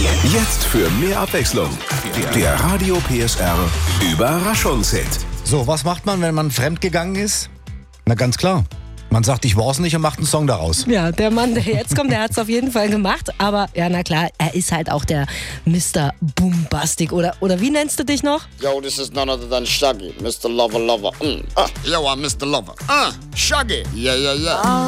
Jetzt für mehr Abwechslung. Der Radio PSR Überraschungshit. So, was macht man, wenn man fremdgegangen ist? Na ganz klar. Man sagt, ich war's nicht und macht einen Song daraus. Ja, der Mann, der jetzt kommt, der hat es auf jeden Fall gemacht. Aber ja, na klar, er ist halt auch der Mr. Boombastic. Oder wie nennst du dich noch? Yo, this is none other than Shaggy, Mr. Lover Lover. Yo, I'm Mr. Lover. Shaggy. Yeah, yeah, yeah.